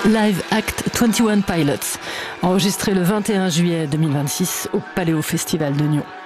Live Act 21 Pilots, enregistré le 21 juillet 2026 au Paléo Festival de Nyon.